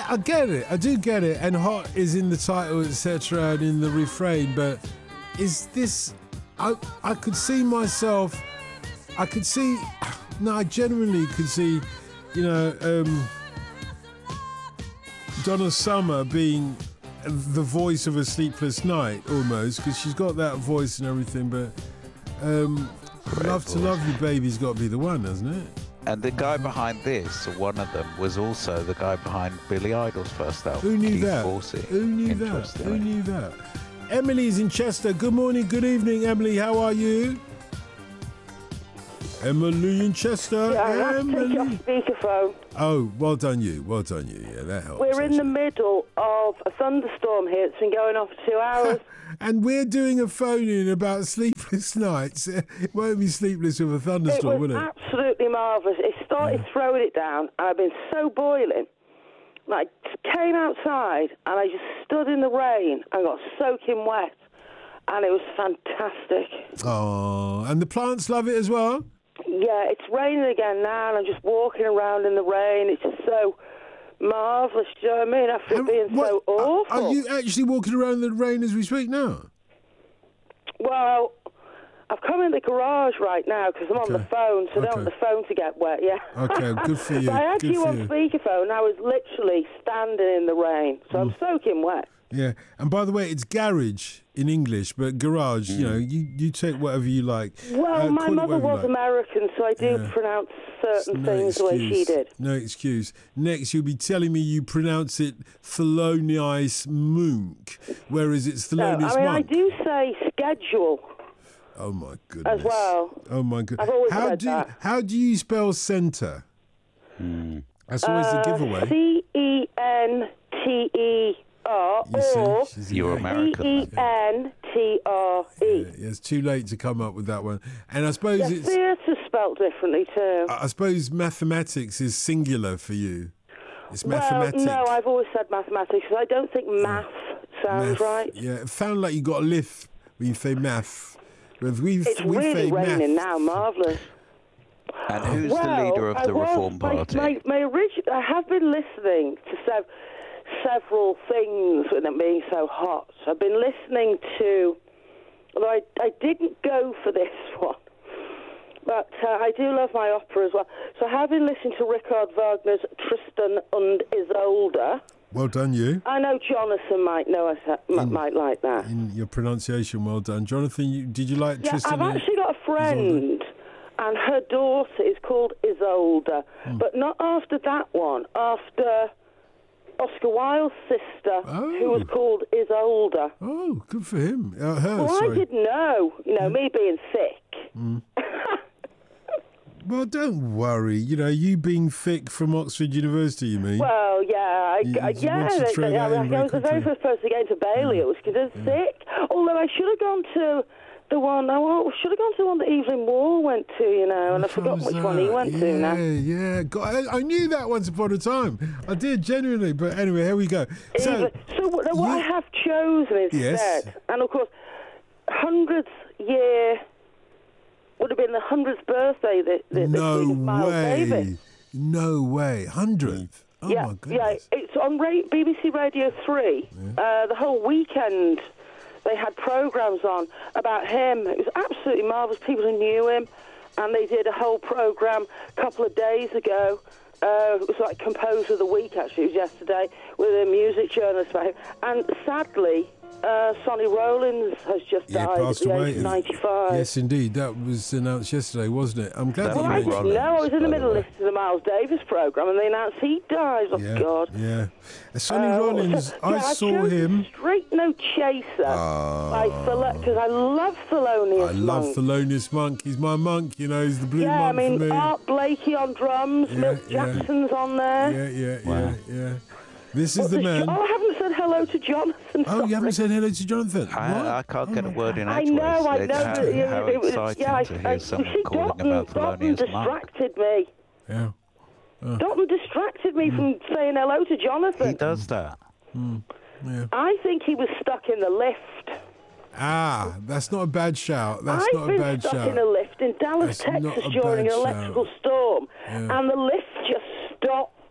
I get it. I do get it. And hot is in the title, etc., and in the refrain. But is this? I could see myself. I could see. No, I genuinely could see. Donna Summer being the voice of A Sleepless Night, almost, because she's got that voice and everything. But Love to Love You, Baby's got to be the one, hasn't it? And the guy behind this, one of them, was also the guy behind Billy Idol's first album. Who knew Keith that? Forsey. Who knew that? Who knew that? Emily's in Chester. Good morning, good evening, Emily. How are you? Emily in Chester. Yeah, I have to take you off speakerphone. Oh, well done you. Well done you. Yeah, that helps. We're in the middle of a thunderstorm here. It's been going on for 2 hours. And we're doing a phone-in about sleepless nights. It won't be sleepless with a thunderstorm, will it? It was absolutely marvellous. It started throwing it down, and I've been so boiling. I came outside, and I just stood in the rain and got soaking wet, and it was fantastic. Oh, and the plants love it as well? Yeah, it's raining again now, and I'm just walking around in the rain. It's just so marvellous, do you know what I mean? After it being so awful. Are you actually walking around in the rain as we speak now? Well, I've come in the garage right now because I'm on the phone, so I don't want the phone to get wet, Okay, good for you. But I had you on speakerphone, and I was literally standing in the rain, so I'm soaking wet. Yeah, and by the way, it's garage in English, but garage, you take whatever you like. Well, my mother was American, so I do pronounce certain things the way she did. No excuse. Next, you'll be telling me you pronounce it Thelonious Monk, whereas it's Thelonious Monk. I do say schedule. Oh, my goodness. As well. Oh, my goodness. I've always said that. How do you spell centre? That's always the giveaway. CENTER. Or You're American. CENTRE. Yeah, it's too late to come up with that one. And I suppose it's theatre's spelt differently too. I suppose mathematics is singular for you. It's mathematics. Well, no, I've always said mathematics because I don't think math sounds right. Yeah, it sounds like you got a lift when you say math. It's really raining now, marvellous. And who's the leader of the Reform Party? I have been listening to several things with it being so hot. So I've been listening to, although I didn't go for this one, but I do love my opera as well. So I have been listening to Richard Wagner's Tristan und Isolde. Well done, you. I know Jonathan might might like that. In your pronunciation, well done. Jonathan, did you like Tristan? I've actually got a friend, and her daughter is called Isolde, but not after that one, after Oscar Wilde's sister, who was called Isolde. Oh, good for him. I didn't know. Me being sick. Well, don't worry. You being thick from Oxford University, you mean? Well, yeah. I was the very first person to get into Bailey. It was considered sick. Although I should have gone to the one that Evelyn Waugh went to, and I forgot which one he went to now. Yeah. God, I knew that once upon a time. I did, genuinely. But anyway, here we go. So what I have chosen instead, and of course, 100th year would have been the 100th birthday that Miles Davis. No way. 100th? Oh, my goodness. Yeah, it's on BBC Radio 3. The whole weekend they had programmes on about him. It was absolutely marvellous. People who knew him, and they did a whole programme a couple of days ago. It was like Composer of the Week, actually. It was yesterday, with a music journalist about him. And sadly, Sonny Rollins has just died at the age of 95. Yes, indeed. That was announced yesterday, wasn't it? I'm glad I didn't know. I was in the middle of listening to the Miles Davis programme, and they announced he dies. Oh, God. Yeah. Sonny Rollins, I saw him. Straight No Chaser. Because I love Thelonious Monk. I love Thelonious Monk. He's my monk, he's the blue monk for me. Art Blakey on drums, Milt Jackson's on there. Yeah. This is the man. Oh, I haven't said hello to Jonathan. Oh, you haven't said hello to Jonathan? I can't get a word in edgeways. I know. How exciting to hear someone calling about Thelonious Monk. Distracted me. Yeah. Dalton distracted me from saying hello to Jonathan. He does that. Yeah. I think he was stuck in the lift. That's not a bad shout. I've been stuck in a lift in Dallas, Texas during an electrical storm, and the lift just stopped.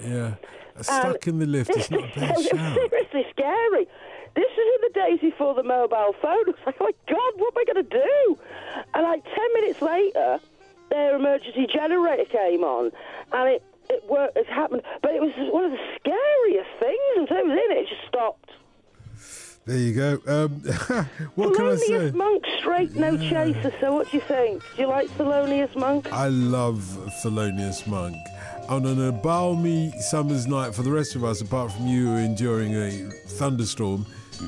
Yeah. Stuck in the lift. It's not a bad It's shout. seriously scary. This was in the days before the mobile phone. It was like, oh my God, what am I going to do? And like 10 minutes later, their emergency generator came on, and it worked. It happened, but it was one of the scariest things. Until it was in it just stopped. There you go. What can I say? Thelonious Monk, straight, no chaser. So what do you think? Do you like Thelonious Monk? I love Thelonious Monk. On a balmy summer's night, for the rest of us, apart from you enduring a thunderstorm,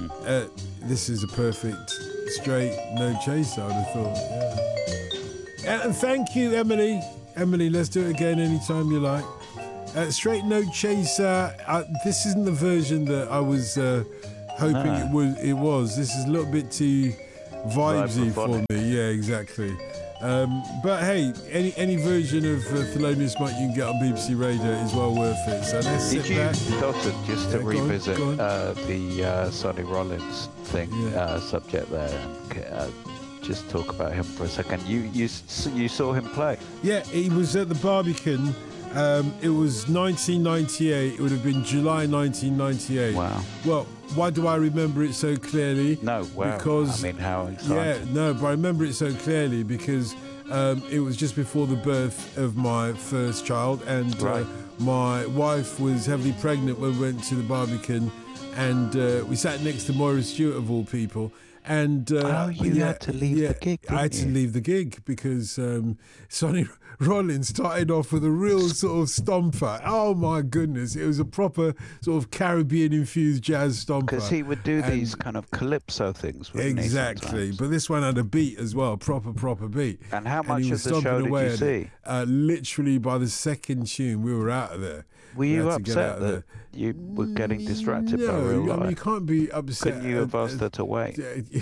this is a perfect straight, no chaser, I would have thought. Yeah. And thank you, Emily. Emily, let's do it again anytime you like. Straight, no chaser. This isn't the version that I was hoping it was. This is a little bit too vibesy for me. Yeah, exactly. But hey, any version of Thelonious Monk you can get on BBC Radio is well worth it. So let's sit back. Dawson, just to revisit go on. the Sonny Rollins thing subject there, and just talk about him for a second. You saw him play? Yeah, he was at the Barbican. It was 1998. It would have been July 1998. Wow. Well, why do I remember it so clearly? No, wow. Because, I mean, how exciting. Yeah, no, but I remember it so clearly because it was just before the birth of my first child, and my wife was heavily pregnant when we went to the Barbican, and we sat next to Moira Stewart, of all people. And you had to leave the gig, didn't I had to leave the gig because Sonny Rollins started off with a real sort of stomper. Oh my goodness, it was a proper sort of Caribbean-infused jazz stomper. Because he would do these kind of calypso things, wouldn't he? Exactly, but this one had a beat as well, proper beat. And how much of the show did you see? Literally by the second tune, we were out of there. Were you upset that you were getting distracted by real life? I mean, you can't be upset. Couldn't you have asked her to wait?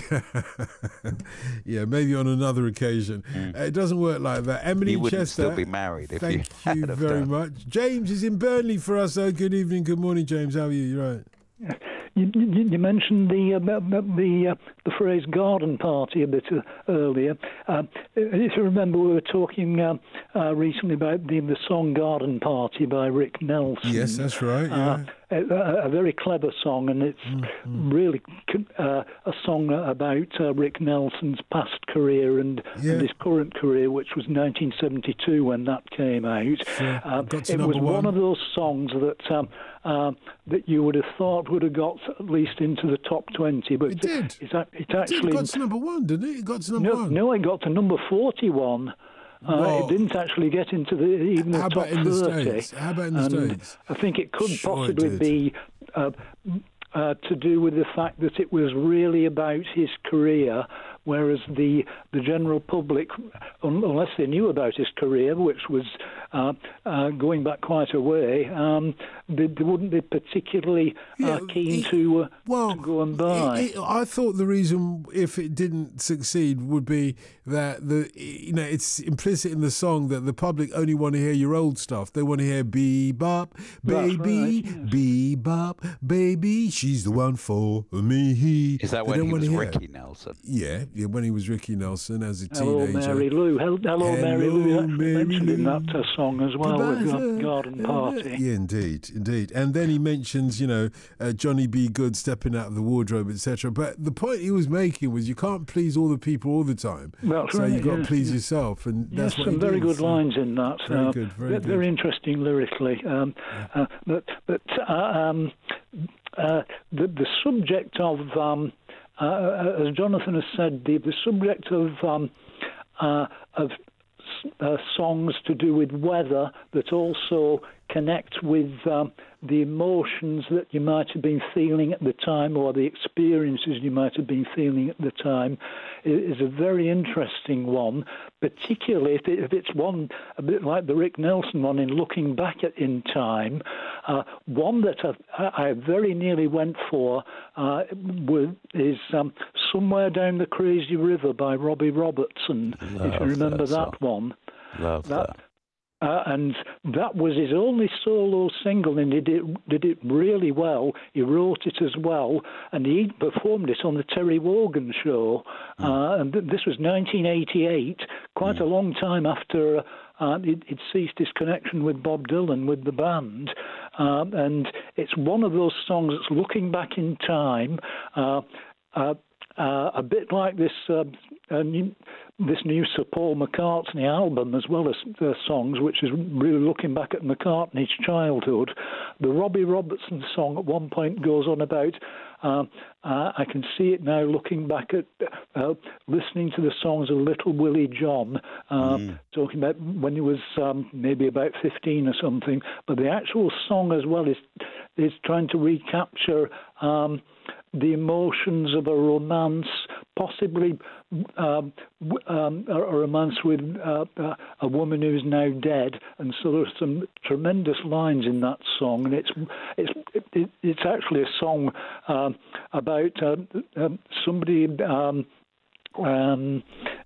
Yeah, maybe on another occasion. It doesn't work like that. Emily you wouldn't Chester, still be married if thank you you had very done. much. James is in Burnley for us. Good evening, good morning, James. How are you? You're right. You mentioned the phrase garden party a bit earlier. If you remember, we were talking recently about the song Garden Party by Rick Nelson. Yes, that's right. Yeah. A very clever song, and it's really a song about Rick Nelson's past career and his current career, which was 1972 when that came out. It was one of those songs that you would have thought would have got at least into the top 20, but it did. It actually It got to number one, didn't it? It got to number one. No, it got to number 41. It didn't actually get into even the top 30. How about in the States? I think it could possibly be to do with the fact that it was really about his career, whereas the general public, unless they knew about his career, which was going back quite a way, they wouldn't be particularly keen to go and buy. I thought the reason if it didn't succeed would be that it's implicit in the song that the public only want to hear your old stuff. They want to hear bebop, baby, bebop, baby, she's the one for me. Is that when he was Ricky Nelson? Yeah, when he was Ricky Nelson as a Hello, teenager. Mary Lou. Hello, Mary Lou. That's mentioned in that song as well, with Garden Party. Yeah, indeed. And then he mentions, Johnny B. Good stepping out of the wardrobe, etc. But the point he was making was you can't please all the people all the time. That's so right, you've got to please yourself, and that's what some very good lines in that. Very good, very good. Very interesting lyrically. The subject of, as Jonathan has said, the subject of songs to do with weather that also connect with the emotions that you might have been feeling at the time, or the experiences you might have been feeling at the time, is a very interesting one, particularly if it's one a bit like the Rick Nelson one in looking back in time. One that I very nearly went for is Somewhere Down the Crazy River by Robbie Robertson, if you remember that one. Love that. And that was his only solo single, and he did it really well. He wrote it as well, and he performed it on the Terry Wogan show. And this was 1988, quite a long time after he'd ceased his connection with Bob Dylan, with the band. and it's one of those songs that's looking back in time, a bit like this new Sir Paul McCartney album, as well as songs, which is really looking back at McCartney's childhood. The Robbie Robertson song at one point goes on about, I can see it now looking back at listening to the songs of Little Willie John, talking about when he was maybe about 15 or something. But the actual song as well is trying to recapture the emotions of a romance, possibly a romance with a woman who's now dead. And so there's some tremendous lines in that song, and it's actually a song about somebody